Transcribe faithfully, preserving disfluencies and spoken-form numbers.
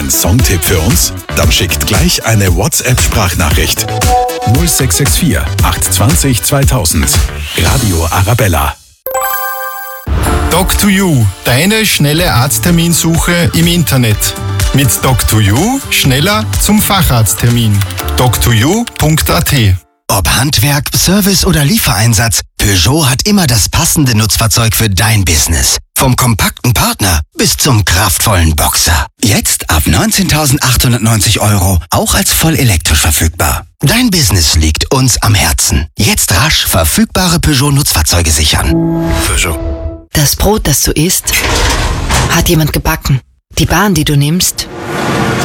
einen Songtipp für uns? Dann schickt gleich eine WhatsApp-Sprachnachricht. null sechs sechs vier, acht zwei null, zweitausend. Radio Arabella. Doc to You, deine schnelle Arztterminsuche im Internet. Mit Doc to You schneller zum Facharzttermin. doc to you punkt a t. Ob Handwerk, Service oder Liefereinsatz, Peugeot hat immer das passende Nutzfahrzeug für dein Business. Vom kompakten Partner bis zum kraftvollen Boxer. Jetzt ab neunzehntausendachthundertneunzig Euro, auch als voll elektrisch verfügbar. Dein Business liegt uns am Herzen. Jetzt rasch verfügbare Peugeot-Nutzfahrzeuge sichern. Peugeot. Das Brot, das du isst, hat jemand gebacken. Die Bahn, die du nimmst,